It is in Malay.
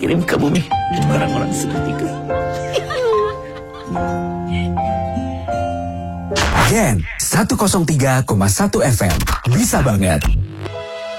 kirim ke bumi orang-orang seketika. Gen 103,1 FM. Bisa banget.